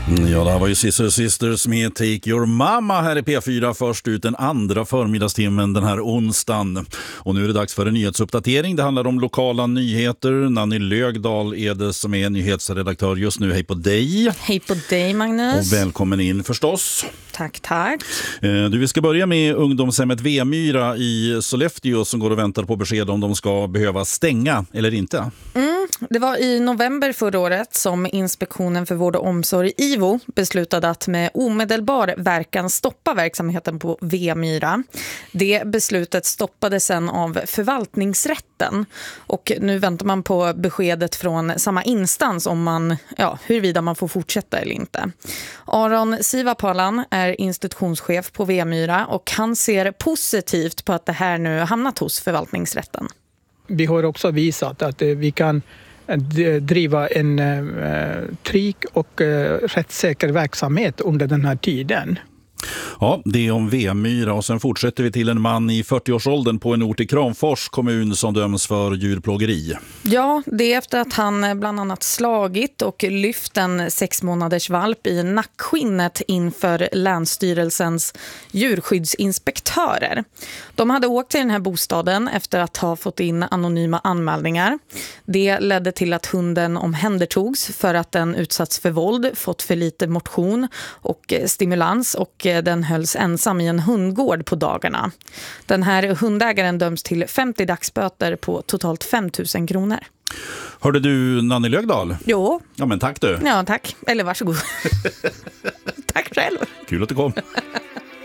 Ja, det här var ju Sisters med Take Your Mama här i P4, först ut den andra förmiddagstimmen den här onsdagen. Och nu är det dags för en nyhetsuppdatering. Det handlar om lokala nyheter. Nanny Lögdahl är det som är nyhetsredaktör just nu. Hej på dig! Hej på dig, Magnus! Och välkommen in förstås. Tack, tack. Vi ska börja med ungdomshemmet Vemyra i Sollefteå som går och väntar på besked om de ska behöva stänga eller inte. Det var i november förra året som Inspektionen för vård och omsorg IVO beslutade att med omedelbar verkan stoppa verksamheten på Vemyra. Det beslutet stoppades sen av förvaltningsrätten och nu väntar man på beskedet från samma instans om huruvida man får fortsätta eller inte. Aron Sivapalan är institutionschef på Vemyra och han ser positivt på att det här nu hamnat hos förvaltningsrätten. Vi har också visat att vi kan driva en trygg och rättssäker verksamhet under den här tiden. Ja, det är om Vemyra och sen fortsätter vi till en man i 40-årsåldern på en ort i Kramfors kommun som döms för djurplågeri. Ja, det är efter att han bland annat slagit och lyft en 6 månaders valp i nackskinnet inför Länsstyrelsens djurskyddsinspektörer. De hade åkt till den här bostaden efter att ha fått in anonyma anmälningar. Det ledde till att hunden omhändertogs för att den utsatts för våld, fått för lite motion och stimulans och den hölls ensam i en hundgård på dagarna. Den här hundägaren döms till 50 dagsböter på totalt 5 000 kronor. Hörde du Nanny Lögdahl? Jo. Ja, men tack du. Ja, tack. Eller varsågod. Tack själv. Kul att du kom.